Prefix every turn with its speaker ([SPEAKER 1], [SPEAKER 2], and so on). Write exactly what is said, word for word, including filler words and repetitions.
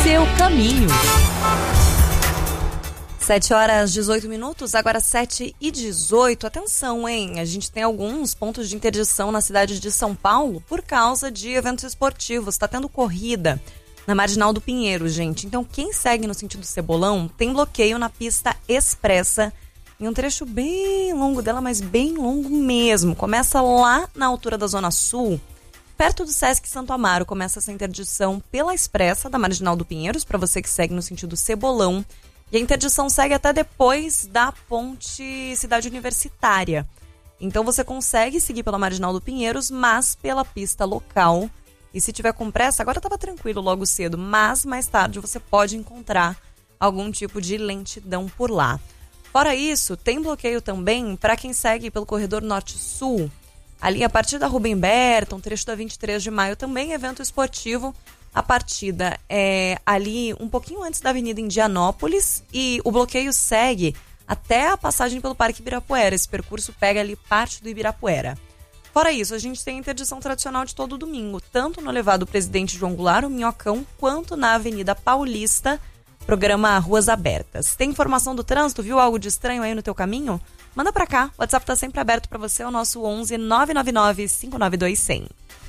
[SPEAKER 1] seu caminho. sete horas e dezoito minutos, agora sete e dezoito. Atenção, hein? A gente tem alguns pontos de interdição na cidade de São Paulo por causa de eventos esportivos. Está tendo corrida na Marginal do Pinheiro, gente. Então, quem segue no sentido Cebolão tem bloqueio na pista expressa em um trecho bem longo dela, mas bem longo mesmo. Começa lá na altura da Zona Sul, perto do Sesc Santo Amaro. Começa essa interdição pela expressa da Marginal do Pinheiros, para você que segue no sentido Cebolão. E a interdição segue até depois da ponte Cidade Universitária. Então você consegue seguir pela Marginal do Pinheiros, mas pela pista local. E se tiver com pressa, agora estava tranquilo logo cedo, mas mais tarde você pode encontrar algum tipo de lentidão por lá. Fora isso, tem bloqueio também para quem segue pelo corredor Norte-Sul. Ali a partir da Rubem Berta, um trecho da vinte e três de maio, também evento esportivo. A partida é ali um pouquinho antes da Avenida Indianópolis e o bloqueio segue até a passagem pelo Parque Ibirapuera. Esse percurso pega ali parte do Ibirapuera. Fora isso, a gente tem a interdição tradicional de todo domingo, tanto no elevado Presidente João Goulart, o Minhocão, quanto na Avenida Paulista, programa Ruas Abertas. Tem informação do trânsito? Viu algo de estranho aí no teu caminho? Manda pra cá, o WhatsApp tá sempre aberto pra você, é o nosso onze nove nove nove cinco nove dois zero zero.